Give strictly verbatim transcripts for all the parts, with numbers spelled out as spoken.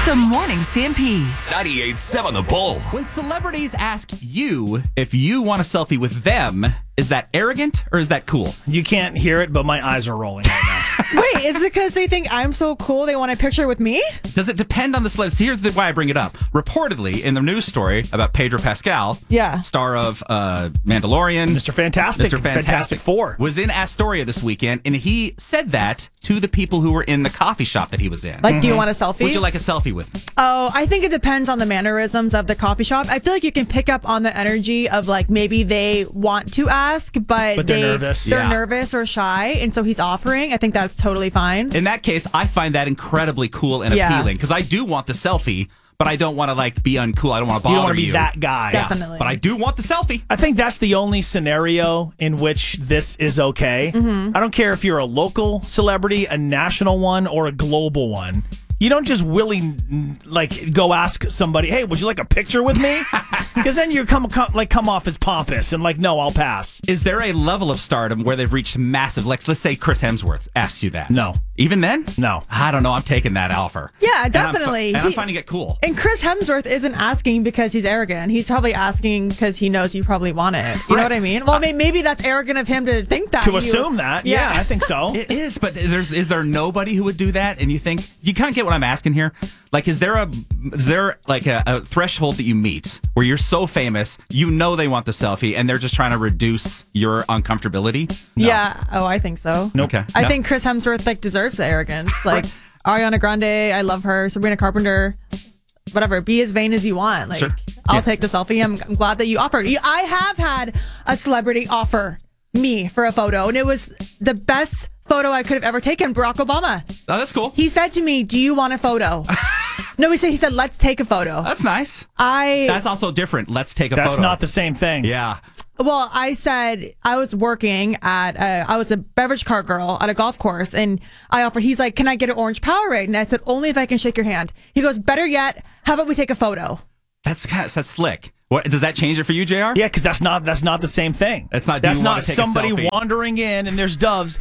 The Morning Stampede. ninety-eight point seven The Bull. When celebrities ask you if you want a selfie with them, is that arrogant or is that cool? You can't hear it, but my eyes are rolling right now. Wait, is it because they think I'm so cool they want a picture with me? Does it depend on the celebrity? So here's the, why I bring it up. Reportedly, in the news story about Pedro Pascal, Yeah. star of uh, Mandalorian, Mister Fantastic, Mister Fantastic, Fantastic Four, was in Astoria this weekend, and he said that to the people who were in the coffee shop that he was in. Like, mm-hmm. do you want a selfie? Would you like a selfie with me? Oh, I think it depends on the mannerisms of the coffee shop. I feel like you can pick up on the energy of like maybe they want to ask, but, but they're they, nervous. They're Yeah. nervous or shy, and so he's offering. I think that's totally fine. In that case, I find that incredibly cool and Yeah. appealing because I do want the selfie, but I don't want to like be uncool. I don't want to bother You you. don't want to be that guy. Yeah, Definitely. but I do want the selfie. I think that's the only scenario in which this is okay. Mm-hmm. I don't care if you're a local celebrity, a national one, or a global one. You don't just willy like go ask somebody, "Hey, would you like a picture with me?" Because then you come, come like come off as pompous and like, "No, I'll pass." Is there a level of stardom where they've reached massive? Like, let's say Chris Hemsworth asks you that. No. Even then? No. I don't know. I'm taking that offer. Yeah, And I'm fi- definitely. And I'm, He- finding it cool. And Chris Hemsworth isn't asking because he's arrogant. He's probably asking because he knows you probably want it. You know Right. what I mean? Well, may- maybe that's arrogant of him to think that. To you- assume that, yeah, I think so. It is, but there's is there nobody who would do that? And you think you kind of get what I'm asking here? Like, is there a is there like a, a threshold that you meet where you're so famous, you know they want the selfie, and they're just trying to reduce your uncomfortability? No. Yeah. Oh, I think so. Nope. Okay. I No. think Chris Hemsworth like deserves the arrogance. Like Ariana Grande, I love her. Sabrina Carpenter, whatever. Be as vain as you want. Like Sure. I'll Yeah. take the selfie. I'm, I'm glad that you offered. You- I have had a celebrity offer me for a photo, and it was the best photo I could have ever taken. Barack Obama. Oh, that's cool. He said to me, "Do you want a photo?" No, he said he said, "Let's take a photo." That's nice. I That's also different. Let's take a That's photo. not the same thing. Yeah. Well, I said I was working at, a, I was a beverage cart girl at a golf course, and I offered, he's like, "Can I get an orange Powerade?" And I said, "Only if I can shake your hand." He goes, "Better yet, how about we take a photo?" That's kind of that's slick. What does that change it for you, J R? Yeah, because that's not that's not the same thing. It's not, do That's you wanna not take a somebody selfie? wandering in and there's doves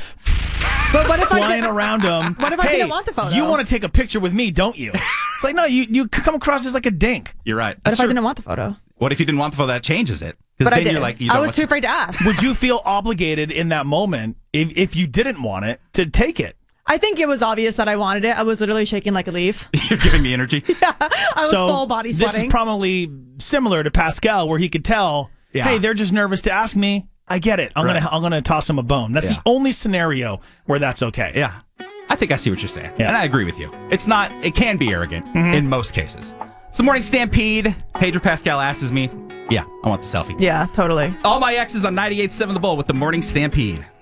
But what if I flying did, around them. What if I hey, didn't want the photo? You want to take a picture with me, don't you? It's like, no, you you come across as like a dink. You're right. What That's if I true. didn't want the photo? What if you didn't want the photo? That changes it. Because But I then did. you're like, you I don't was want too afraid to ask. Would you feel obligated in that moment if if you didn't want it to take it? I think it was obvious that I wanted it. I was literally shaking like a leaf. You're giving me energy. I was so full body this sweating. is probably similar to Pascal, where he could tell, Yeah. hey, they're just nervous to ask me. I get it. I'm Right. gonna I'm gonna toss them a bone. That's Yeah. the only scenario where that's okay. Yeah. I think I see what you're saying. Yeah. And I agree with you. It's not, it can be arrogant in most cases. It's the Morning Stampede. Pedro Pascal asks me, yeah, I want the selfie. Yeah, totally. All my exes on ninety-eight point seven The Bull with the Morning Stampede.